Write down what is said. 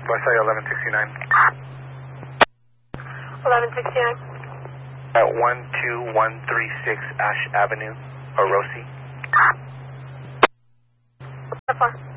Westside 1169. 1169. At 12136 Ash Avenue, Orosi. How far?